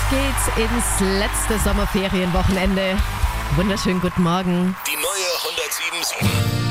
geht's ins letzte Sommerferienwochenende. Wunderschönen guten Morgen. Die neue 107.7